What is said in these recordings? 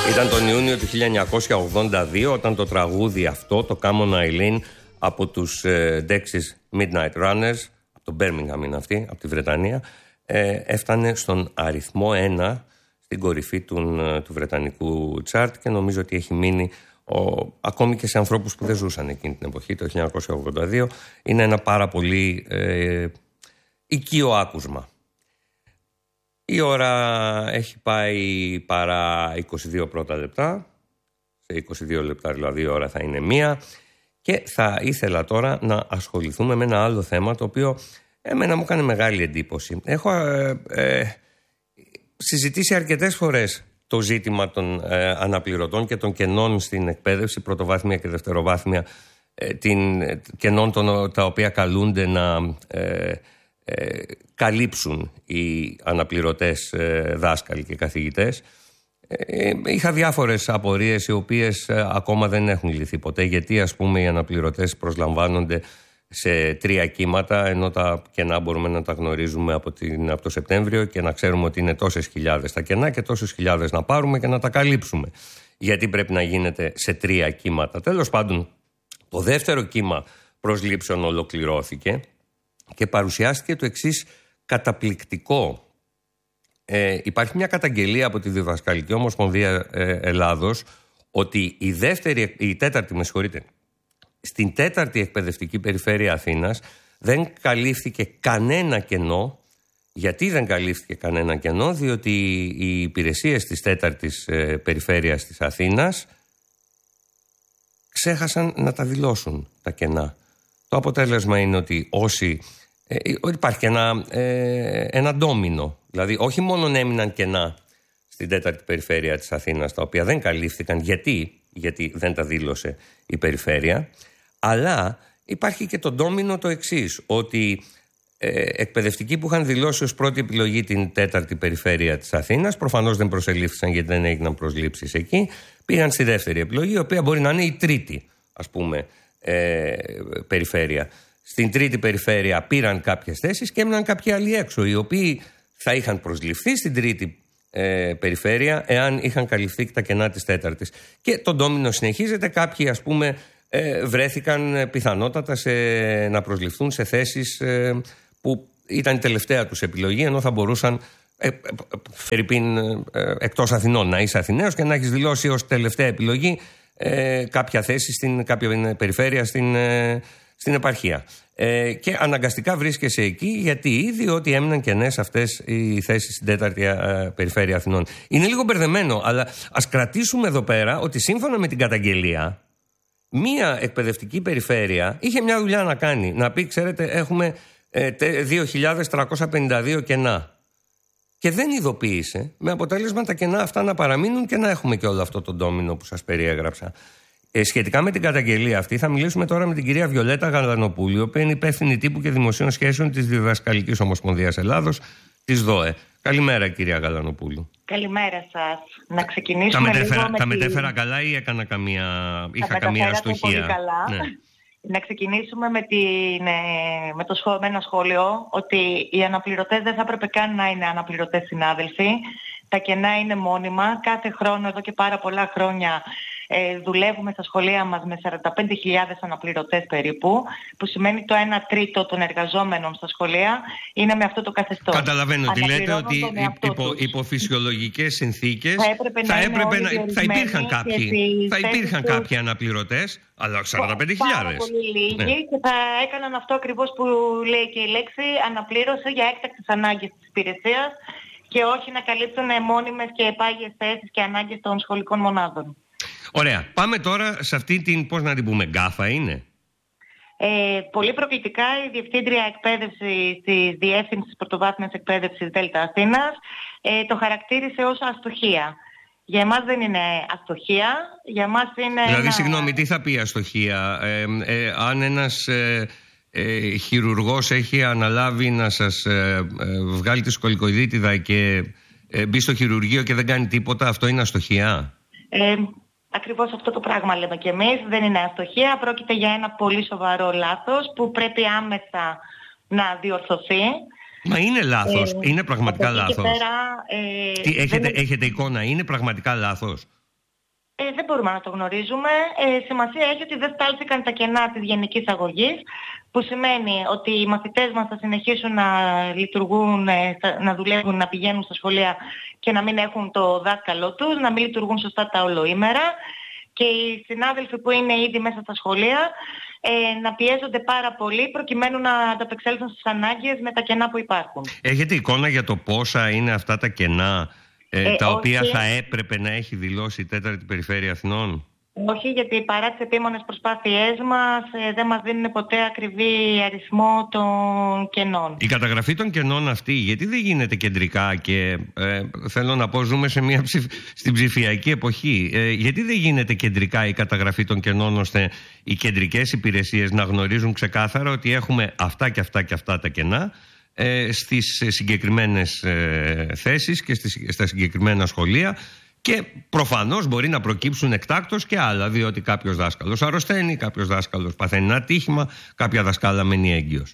Ήταν τον Ιούνιο του 1982 όταν το τραγούδι αυτό, το Come on Eileen, από τους Dexys Midnight Runners, από το Birmingham είναι αυτή, από τη Βρετανία, έφτανε στον αριθμό 1 στην κορυφή του βρετανικού τσάρτ και νομίζω ότι έχει μείνει ακόμη και σε ανθρώπους που δεν ζούσαν εκείνη την εποχή, το 1982. Είναι ένα πάρα πολύ οικείο άκουσμα. Η ώρα έχει πάει παρά 22 πρώτα λεπτά. Σε 22 λεπτά δηλαδή η ώρα θα είναι 1. Και θα ήθελα τώρα να ασχοληθούμε με ένα άλλο θέμα το οποίο εμένα μου έκανε μεγάλη εντύπωση. Έχω συζητήσει αρκετές φορές το ζήτημα των αναπληρωτών και των κενών στην εκπαίδευση, πρωτοβάθμια και δευτεροβάθμια, κενών τα οποία καλούνται να καλύψουν οι αναπληρωτές δάσκαλοι και καθηγητές. Είχα διάφορες απορίες οι οποίες ακόμα δεν έχουν λυθεί ποτέ, γιατί ας πούμε οι αναπληρωτές προσλαμβάνονται σε 3 κύματα, ενώ τα κενά μπορούμε να τα γνωρίζουμε από το Σεπτέμβριο και να ξέρουμε ότι είναι τόσες χιλιάδες τα κενά και τόσες χιλιάδες να πάρουμε και να τα καλύψουμε. Γιατί πρέπει να γίνεται σε 3 κύματα? Τέλος πάντων, το δεύτερο κύμα προσλήψεων ολοκληρώθηκε και παρουσιάστηκε το εξής καταπληκτικό. Υπάρχει μια καταγγελία από τη Διδασκαλική Ομοσπονδία Ελλάδος ότι στην 4η εκπαιδευτική περιφέρεια Αθήνας δεν καλύφθηκε κανένα κενό. Γιατί δεν καλύφθηκε κανένα κενό? Διότι οι υπηρεσίες της 4ης περιφέρειας της Αθήνας ξέχασαν να τα δηλώσουν τα κενά. Το αποτέλεσμα είναι ότι υπάρχει ένα ντόμινο. Δηλαδή όχι μόνο έμειναν κενά στην 4η περιφέρεια της Αθήνας τα οποία δεν καλύφθηκαν γιατί δεν τα δήλωσε η περιφέρεια, αλλά υπάρχει και το ντόμινο το εξής, ότι εκπαιδευτικοί που είχαν δηλώσει ως πρώτη επιλογή την 4η περιφέρεια της Αθήνας προφανώς δεν προσελήφθησαν γιατί δεν έγιναν προσλήψεις εκεί, πήγαν στη δεύτερη επιλογή, η οποία μπορεί να είναι η 3η ας πούμε περιφέρεια. Στην 3η περιφέρεια πήραν κάποιες θέσεις και έμειναν κάποιοι άλλοι έξω, οι οποίοι θα είχαν προσληφθεί στην 3η περιφέρεια εάν είχαν καλυφθεί τα κενά της 4ης. Και το ντόμινο συνεχίζεται. Κάποιοι ας πούμε βρέθηκαν πιθανότατα να προσληφθούν σε θέσεις που ήταν η τελευταία τους επιλογή, ενώ θα μπορούσαν εκτός Αθηνών να είσαι Αθηναίος και να έχεις δηλώσει ως τελευταία επιλογή κάποια θέση στην κάποια περιφέρεια στην επαρχία. Και αναγκαστικά βρίσκεσαι εκεί διότι έμειναν κενές αυτές οι θέσεις στην 4η περιφέρεια Αθηνών. Είναι λίγο μπερδεμένο, αλλά ας κρατήσουμε εδώ πέρα ότι σύμφωνα με την καταγγελία μία εκπαιδευτική περιφέρεια είχε μια δουλειά να κάνει. Να πει, ξέρετε, έχουμε 2.352 κενά. Και δεν ειδοποίησε, με αποτέλεσμα τα κενά αυτά να παραμείνουν και να έχουμε και όλο αυτό το ντόμινο που σας περιέγραψα. Σχετικά με την καταγγελία αυτή, θα μιλήσουμε τώρα με την κυρία Βιολέτα Γαλανοπούλου, η οποία είναι υπεύθυνη τύπου και δημοσίων σχέσεων της Διδασκαλικής Ομοσπονδίας Ελλάδος, της ΔΟΕ. Καλημέρα, κυρία Γαλανοπούλου. Καλημέρα σας. Να ξεκινήσουμε τα μετέφερα καλά ή είχα καμία αστοχία? Πολύ καλά. Ναι. Να ξεκινήσουμε με ένα σχόλιο ότι οι αναπληρωτές δεν θα έπρεπε καν να είναι αναπληρωτές συνάδελφοι. Τα κενά είναι μόνιμα. Κάθε χρόνο, εδώ και πάρα πολλά χρόνια, δουλεύουμε στα σχολεία μας με 45.000 αναπληρωτές περίπου, που σημαίνει το 1/3 των εργαζόμενων στα σχολεία είναι με αυτό το καθεστώς. Καταλαβαίνω ότι λέτε ότι υπό φυσιολογικές συνθήκες θα υπήρχαν κάποιοι αναπληρωτές, αλλά 45.000. Πάρα πολύ λίγοι, ναι. Και θα έκαναν αυτό ακριβώς που λέει και η λέξη, αναπλήρωση για έκτακτες ανάγκες της υπηρεσίας και όχι να καλύπτουν μόνιμες και επάγειες θέσεις και ανάγκες των σχολικών μονάδων. Ωραία. Πάμε τώρα σε αυτή την, πώς να την πούμε, γκάφα είναι? Πολύ προκλητικά η Διευθύντρια Εκπαίδευση της Διεύθυνσης Πρωτοβάθμιας Εκπαίδευσης ΔΕΛΤΑ Αθήνας το χαρακτήρισε ως αστοχία. Για εμάς δεν είναι αστοχία, για εμάς είναι... Δηλαδή, συγγνώμη, τι θα πει αστοχία? Αν ένας χειρουργός έχει αναλάβει να σας βγάλει τη σκολικοειδίτιδα και μπει στο χειρουργείο και δεν κάνει τίποτα, αυτό είναι αστοχία? Ακριβώς αυτό το πράγμα λέμε και εμείς. Δεν είναι αστοχία, πρόκειται για ένα πολύ σοβαρό λάθος που πρέπει άμεσα να διορθωθεί. Μα είναι λάθος, είναι πραγματικά λάθος. Έχετε εικόνα, είναι πραγματικά λάθος? Δεν μπορούμε να το γνωρίζουμε. Σημασία έχει ότι δεν στάλθηκαν τα κενά της γενικής αγωγής, που σημαίνει ότι οι μαθητές μας θα συνεχίσουν να λειτουργούν, να δουλεύουν, να πηγαίνουν στα σχολεία και να μην έχουν το δάσκαλό τους, να μην λειτουργούν σωστά τα ολοήμερα, και οι συνάδελφοι που είναι ήδη μέσα στα σχολεία να πιέζονται πάρα πολύ προκειμένου να ανταπεξέλθουν στις ανάγκες με τα κενά που υπάρχουν. Έχετε εικόνα για το πόσα είναι αυτά τα κενά τα οποία θα έπρεπε να έχει δηλώσει η 4η Περιφέρεια Αθηνών? Όχι, γιατί παρά τις επίμονες προσπάθειές μας δεν μας δίνουν ποτέ ακριβή αριθμό των κενών. Η καταγραφή των κενών αυτή, γιατί δεν γίνεται κεντρικά, και θέλω να πω, ζούμε στην ψηφιακή εποχή, γιατί δεν γίνεται κεντρικά η καταγραφή των κενών, ώστε οι κεντρικές υπηρεσίες να γνωρίζουν ξεκάθαρα ότι έχουμε αυτά και αυτά και αυτά τα κενά στις συγκεκριμένες θέσεις και στα συγκεκριμένα σχολεία? Και προφανώς μπορεί να προκύψουν εκτάκτως και άλλα, διότι κάποιος δάσκαλος αρρωσταίνει, κάποιος δάσκαλος παθαίνει ένα ατύχημα, κάποια δασκάλα μένει έγκυος.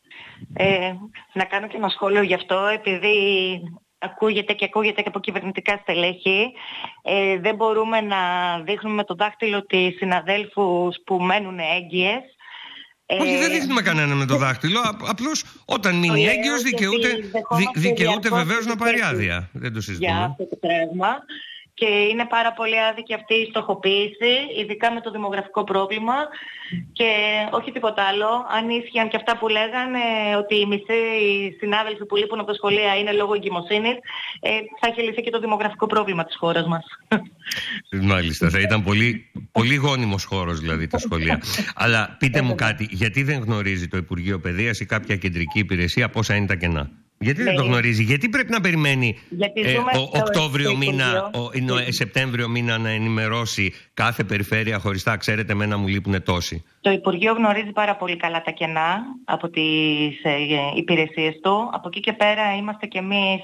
Να κάνω και ένα σχόλιο γι' αυτό, επειδή ακούγεται και από κυβερνητικά στελέχη. Δεν μπορούμε να δείχνουμε με το δάχτυλο τις συναδέλφους που μένουν έγκυες. Όχι, δεν δείχνουμε κανένα με το δάχτυλο. Απλώς όταν μείνει έγκυος δικαιούται βεβαίως να πάρει άδεια. Δεν το συζητούμε. Για αυτό το πράγμα. Και είναι πάρα πολύ άδικη αυτή η στοχοποίηση, ειδικά με το δημογραφικό πρόβλημα. Και όχι τίποτα άλλο. Αν ίσχυαν και αυτά που λέγανε, ότι οι μισοί συνάδελφοι που λείπουν από τα σχολεία είναι λόγω εγκυμοσύνης, θα είχε λυθεί και το δημογραφικό πρόβλημα της χώρας μας. Μάλιστα, θα ήταν πολύ γόνιμος χώρος δηλαδή τα σχολεία. Αλλά πείτε μου κάτι, γιατί δεν γνωρίζει το Υπουργείο Παιδείας ή κάποια κεντρική υπηρεσία πόσα είναι τα κενά? Γιατί δεν το γνωρίζει, γιατί πρέπει να περιμένει Οκτώβριο μήνα, Σεπτέμβριο μήνα να ενημερώσει κάθε περιφέρεια χωριστά? Ξέρετε, εμένα μου λείπουν τόσοι. Το Υπουργείο γνωρίζει πάρα πολύ καλά τα κενά από τις υπηρεσίες του. Από εκεί και πέρα είμαστε κι εμείς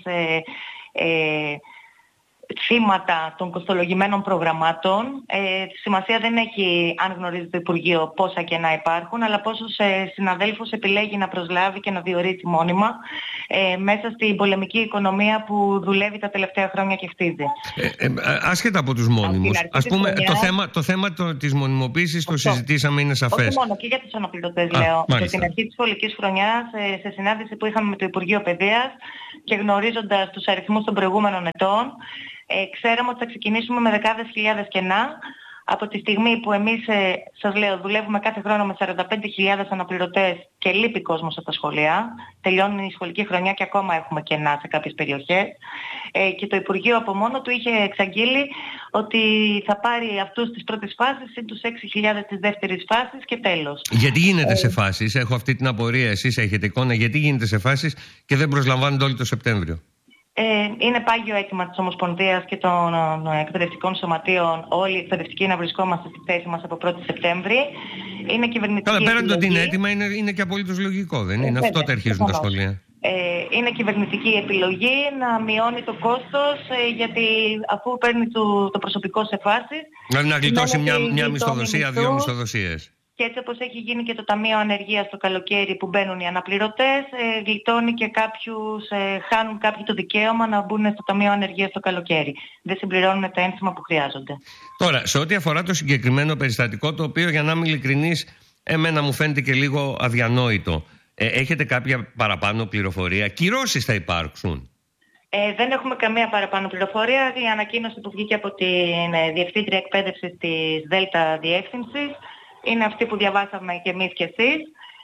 θύματα των κοστολογημένων προγραμμάτων. Σημασία δεν έχει αν γνωρίζει το Υπουργείο πόσα κενά υπάρχουν, αλλά πόσους συναδέλφους επιλέγει να προσλάβει και να διορίσει μόνιμα μέσα στην πολεμική οικονομία που δουλεύει τα τελευταία χρόνια και χτίζει. Άσχετα από τους μόνιμους, ας πούμε, το θέμα της μονιμοποίησης το συζητήσαμε, είναι σαφές. Όχι μόνο, και για τους αναπληρωτές λέω. Από την αρχή της σχολικής χρονιάς, σε συνάντηση που είχαμε με το Υπουργείο Παιδείας και γνωρίζοντας τους αριθμούς των προηγούμενων ετών, ξέραμε ότι θα ξεκινήσουμε με δεκάδες χιλιάδες κενά. Από τη στιγμή που εμείς, σας λέω, δουλεύουμε κάθε χρόνο με 45.000 αναπληρωτές και λείπει κόσμος από τα σχολεία, τελειώνει η σχολική χρονιά και ακόμα έχουμε κενά σε κάποιες περιοχές, και το Υπουργείο από μόνο του είχε εξαγγείλει ότι θα πάρει αυτούς της πρώτης φάσης ή τους 6.000 της δεύτερης φάσης και τέλος. Γιατί γίνεται σε φάσεις? Έχω αυτή την απορία, εσείς έχετε εικόνα γιατί γίνεται σε φάσεις και δεν προσλαμβάνονται όλοι το Σεπτέμβριο? Είναι πάγιο αίτημα της Ομοσπονδίας και των εκπαιδευτικών σωματείων όλοι οι εκπαιδευτικοί να βρισκόμαστε στη θέση μας από 1η Σεπτέμβρη. Είναι κυβερνητική επιλογή. Καλά, πέραν το ότι είναι έτοιμα, είναι και απολύτως λογικό, δεν είναι? Αυτό τα αρχίζουν τα σχολεία. Είναι κυβερνητική επιλογή να μειώνει το κόστος, γιατί αφού παίρνει το προσωπικό σε φάσεις, δηλαδή να γλιτώσει μια μισθοδοσία, δύο μισθοδοσίες. Και έτσι όπως έχει γίνει και το Ταμείο Ανεργίας το καλοκαίρι που μπαίνουν οι αναπληρωτές, γλιτώνει και κάποιους, χάνουν κάποιοι το δικαίωμα να μπουν στο Ταμείο Ανεργίας το καλοκαίρι. Δεν συμπληρώνουν τα ένσημα που χρειάζονται. Τώρα, σε ό,τι αφορά το συγκεκριμένο περιστατικό, το οποίο για να είμαι ειλικρινής, εμένα μου φαίνεται και λίγο αδιανόητο, έχετε κάποια παραπάνω πληροφορία? Κυρώσεις θα υπάρξουν? Δεν έχουμε καμία παραπάνω πληροφορία. Η ανακοίνωση που βγήκε από την Διευθύντρια Εκπαίδευσης της ΔΕΛΤΑ Διεύθυνσης είναι αυτή που διαβάσαμε και εμείς και εσείς.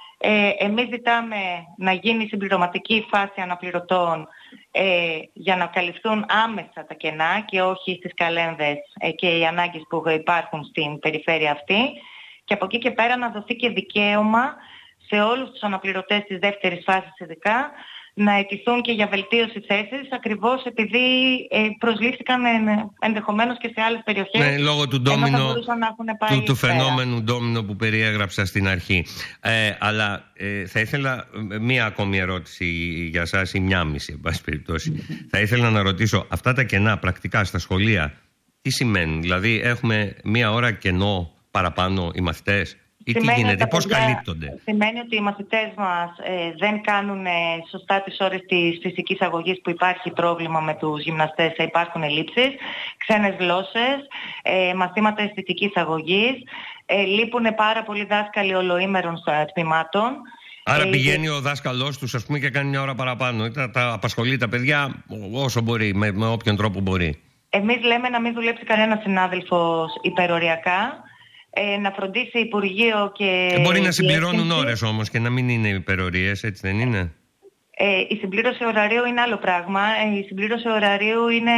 Εμείς ζητάμε να γίνει συμπληρωματική φάση αναπληρωτών για να καλυφθούν άμεσα τα κενά και όχι στις καλένδες και οι ανάγκες που υπάρχουν στην περιφέρεια αυτή. Και από εκεί και πέρα να δοθεί και δικαίωμα σε όλους τους αναπληρωτές της δεύτερης φάσης ειδικά να αιτηθούν και για βελτίωση θέσης, ακριβώς επειδή προσλήφθηκαν ενδεχομένως και σε άλλες περιοχές. Ναι, λόγω του ντόμινο, του φαινόμενου ντόμινο που περιέγραψα στην αρχή. Αλλά θα ήθελα μία ακόμη ερώτηση για σας, ή μια μισή, εν πάση περιπτώσει. Θα ήθελα να ρωτήσω, αυτά τα κενά πρακτικά στα σχολεία, τι σημαίνουν? Δηλαδή έχουμε μία ώρα κενό παραπάνω οι μαθητές? Ή τι γίνεται, πώς καλύπτονται? Σημαίνει ότι οι μαθητές μας δεν κάνουν σωστά τις ώρες της φυσικής αγωγής, που υπάρχει πρόβλημα με τους γυμναστές, υπάρχουν ελλείψεις, ξένες γλώσσες, μαθήματα αισθητικής αγωγής, λείπουν πάρα πολλοί δάσκαλοι ολοήμερων τμήματων. Άρα πηγαίνει ο δάσκαλός τους, ας πούμε, και κάνει μια ώρα παραπάνω. Τα απασχολεί τα παιδιά όσο μπορεί, με όποιον τρόπο μπορεί. Εμείς λέμε να μην δουλέψει κανένα συνάδελφος υπεροριακά, να φροντίσει Υπουργείο και... Μπορεί να συμπληρώνουν ώρες όμως και να μην είναι υπερορίες, έτσι δεν είναι? Η συμπλήρωση ωραρίου είναι άλλο πράγμα. Η συμπλήρωση ωραρίου είναι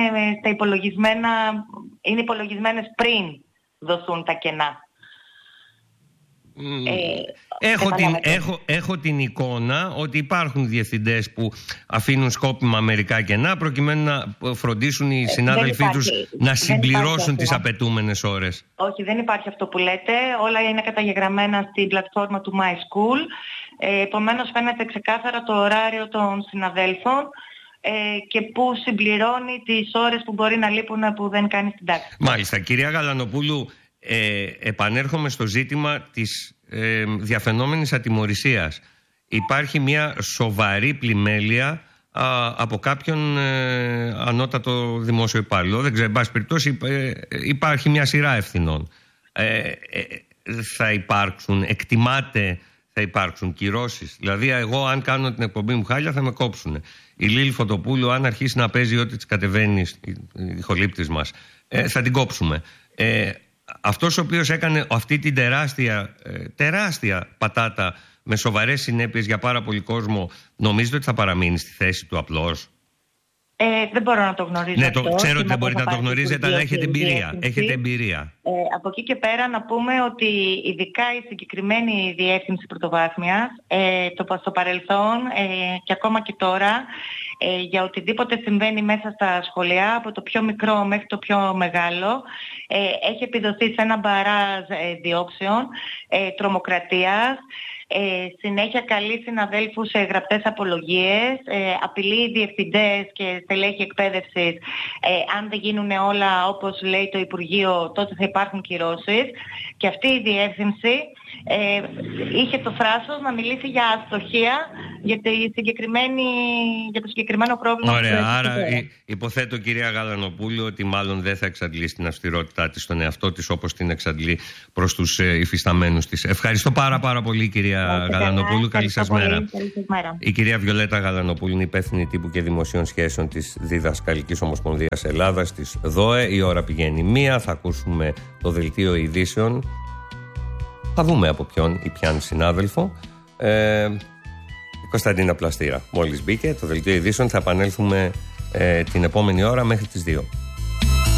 υπολογισμένες πριν δοθούν τα κενά. Έχω την εικόνα ότι υπάρχουν διευθυντές που αφήνουν σκόπιμα μερικά κενά προκειμένου να φροντίσουν οι συνάδελφοί τους να συμπληρώσουν τις απαιτούμενες ώρες. Όχι, δεν υπάρχει αυτό που λέτε. Όλα είναι καταγεγραμμένα στην πλατφόρμα του My School. Επομένως φαίνεται ξεκάθαρα το ωράριο των συναδέλφων και που συμπληρώνει τις ώρες που μπορεί να λείπουν που δεν κάνει στην τάξη. Μάλιστα. Κυρία Γαλανοπούλου, επανέρχομαι στο ζήτημα της διαφαινόμενης ατιμωρησίας. Υπάρχει μια σοβαρή πλημέλεια από κάποιον ανώτατο δημόσιο υπάλληλο. Δεν ξέρω, εν πάση περιπτώσει υπάρχει μια σειρά ευθυνών. Θα υπάρξουν, εκτιμάται, θα υπάρξουν κυρώσεις? Δηλαδή, εγώ αν κάνω την εκπομπή μου χάλια θα με κόψουν. Η Λίλη Φωτοπούλου, αν αρχίσει να παίζει ό,τι της κατεβαίνει, η χολύπτης μας, θα την κόψουμε. Αυτός ο οποίος έκανε αυτή την τεράστια πατάτα με σοβαρές συνέπειες για πάρα πολύ κόσμο, νομίζετε ότι θα παραμείνει στη θέση του απλώς? Δεν μπορώ να το γνωρίζω. Ναι, ξέρω ότι δεν μπορείτε να το γνωρίζετε, αλλά έχετε εμπειρία. Από εκεί και πέρα να πούμε ότι ειδικά η συγκεκριμένη διεύθυνση πρωτοβάθμιας στο παρελθόν και ακόμα και τώρα, για οτιδήποτε συμβαίνει μέσα στα σχολεία, από το πιο μικρό μέχρι το πιο μεγάλο, έχει επιδοθεί σε ένα μπαράζ διώξεων, τρομοκρατίας, συνέχεια καλεί συναδέλφους σε γραπτές απολογίες, απειλεί διευθυντές και στελέχη εκπαίδευσης. Αν δεν γίνουν όλα όπως λέει το Υπουργείο, τότε θα υπάρχουν κυρώσεις. Και αυτή η διεύθυνση είχε το θράσος να μιλήσει για αστοχία για το συγκεκριμένο πρόβλημα. Ωραία, άρα υποθέτω, κυρία Γαλανοπούλου, ότι μάλλον δεν θα εξαντλήσει την αυστηρότητά της στον εαυτό της όπως την εξαντλεί προς τους υφισταμένους της. Ευχαριστώ πάρα πολύ, κυρία Γαλανοπούλου. Καλή σας μέρα. Η κυρία Βιολέτα Γαλανοπούλου είναι υπεύθυνη τύπου και δημοσίων σχέσεων της Διδασκαλικής Ομοσπονδίας Ελλάδας, της ΔΟΕ. Η ώρα πηγαίνει 1. Θα ακούσουμε το δελτίο ειδήσεων. Θα δούμε από ποιον ή ποιαν συνάδελφο. Η Κωνσταντίνα Πλαστήρα μόλις μπήκε. Το δελτίο ειδήσεων θα επανέλθουμε την επόμενη ώρα μέχρι τις 2.